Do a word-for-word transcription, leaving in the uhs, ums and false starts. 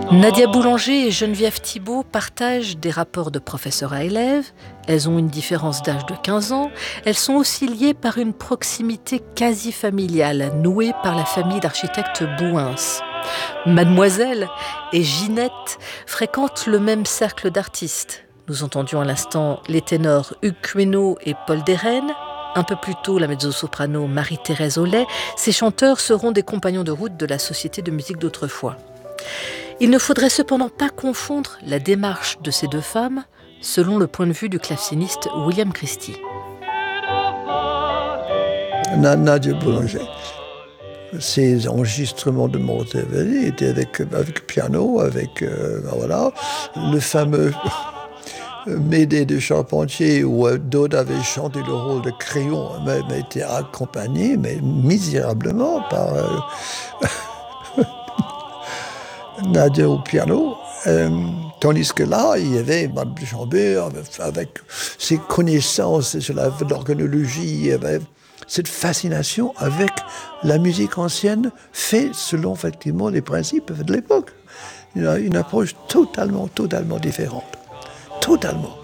Nadia Boulanger et Geneviève Thibault partagent des rapports de professeur à élève. Elles ont une différence d'âge de quinze ans. Elles sont aussi liées par une proximité quasi familiale, nouée par la famille d'architectes Bouins. Mademoiselle et Ginette fréquentent le même cercle d'artistes. Nous entendions à l'instant les ténors Hugues Queneau et Paul Dérène. Un peu plus tôt, la mezzo-soprano Marie-Thérèse Aulet. Ces chanteurs seront des compagnons de route de la Société de musique d'autrefois. Il ne faudrait cependant pas confondre la démarche de ces deux femmes selon le point de vue du claveciniste William Christie. Nadia Boulanger, ses enregistrements de Monteverdi étaient avec, avec piano, avec euh, voilà, le fameux Médée de Charpentier où euh, Dode avait chanté le rôle de Crayon, mais, mais était accompagné mais misérablement par euh, Nadia au piano. Euh, tandis que là, il y avait Mme Chambert avec, avec ses connaissances sur la, l'organologie, avec cette fascination avec la musique ancienne faite selon effectivement les principes de l'époque. Une, une approche totalement, totalement différente. Totalement.